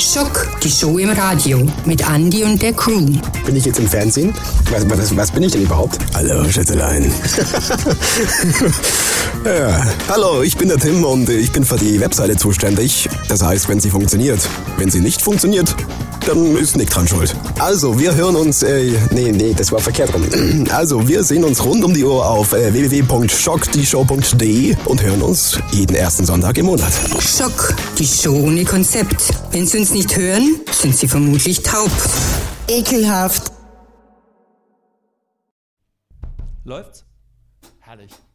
Schock, die Show im Radio mit Andi und der Crew. Bin ich jetzt im Fernsehen? Was bin ich denn überhaupt? Hallo, Schätzelein. Ja. Hallo, ich bin der Tim und ich bin für die Webseite zuständig. Das heißt, wenn sie funktioniert. Wenn sie nicht funktioniert, dann ist Nick dran schuld. Also, wir hören uns, nee, das war verkehrt rum. Also, wir sehen uns rund um die Uhr auf www.schockdishow.de und hören uns jeden ersten Sonntag im Monat. Schock, die Show ohne Konzept. Wenn Sie uns nicht hören, sind Sie vermutlich taub. Ekelhaft. Läuft's? Herrlich.